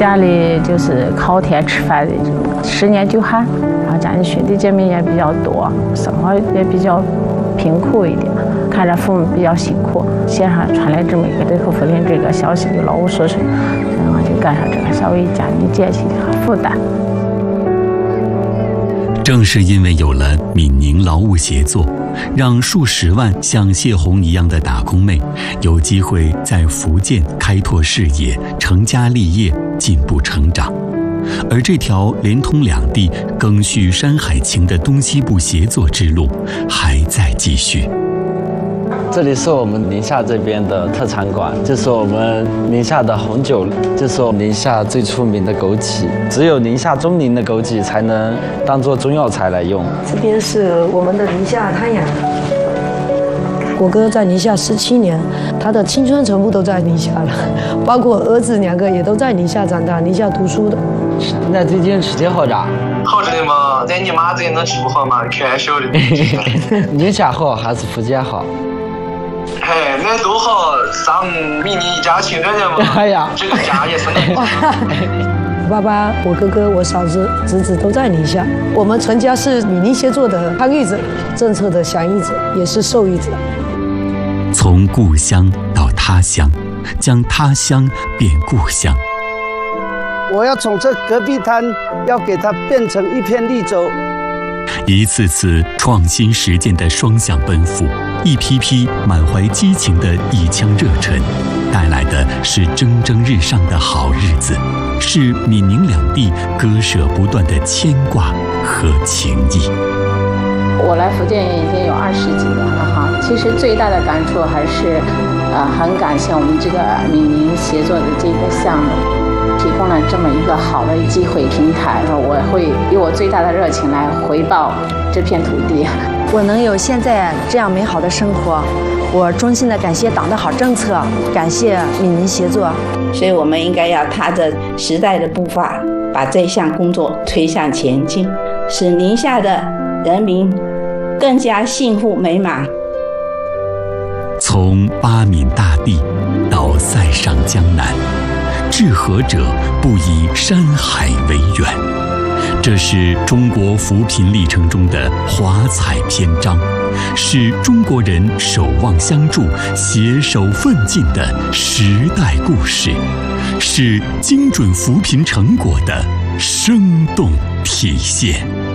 家里就是靠天吃饭的，就10年9旱，然后家里兄弟姐妹也比较多，生活也比较贫苦一点，看着父母比较辛苦，线上传来这么一个对口福林这个消息，就老无所措，然后就干上这个，稍微家里减轻负担。 正是因为有了闽宁劳务协作，让数十万像谢红一样的打工妹有机会在福建开拓事业、成家立业、进步成长。而这条连通两地、更续山海情的东西部协作之路还在继续。 这里是我们宁夏这边的特产馆，就是我们宁夏的红酒，就是我们宁夏最出名的枸杞，只有宁夏中宁的枸杞才能当做中药材来用。 这边是我们的宁夏滩养，我哥在宁夏17年，他的青春全部都在宁夏了，包括儿子2个也都在宁夏长大，宁夏读书的。 那最近吃的好着？ 好着的嘛，在你妈这能吃不好吗？开销的。 宁夏好还是福建好？ 嘿，那都好，上闽宁一家亲着呢嘛。 哎呀， 这个家也是你。 我爸爸、我哥哥、我嫂子、侄子都在宁夏，我们全家是闽宁协作的参与者，政策的响应者，也是受益者。 从故乡到他乡，将他乡变故乡。 我要从这戈壁滩，要给它变成一片绿洲。 一次次创新实践的双向奔赴，一批批满怀激情的一腔热忱，带来的是蒸蒸日上的好日子，是闽宁两地割舍不断的牵挂和情谊。 我来福建已经有20几年了哈，其实最大的感触还是，很感谢我们这个闽宁协作的这个项目，提供了这么一个好的机会平台，我会以我最大的热情来回报这片土地。 我能有现在这样美好的生活，我衷心的感谢党的好政策，感谢闽宁协作。 所以我们应该要踏着时代的步伐，把这项工作推向前进，使宁夏的人民更加幸福美满。 从八闽大地到塞上江南，治河者不以山海为远，这是中国扶贫历程中的华彩篇章，是中国人守望相助、携手奋进的时代故事，是精准扶贫成果的生动体现。